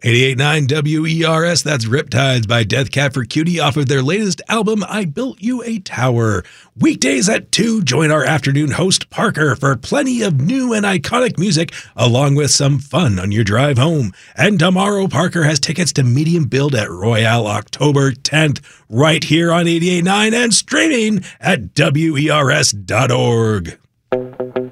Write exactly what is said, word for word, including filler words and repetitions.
eighty-eight point nine W E R S, that's Riptides by Death Cab for Cutie off of their latest album, I Built You a Tower. Weekdays at two, join our afternoon host Parker for plenty of new and iconic music, along with some fun on your drive home. And tomorrow, Parker has tickets to Medium Build at Royale October tenth, right here on eighty-eight point nine and streaming at W E R S dot org.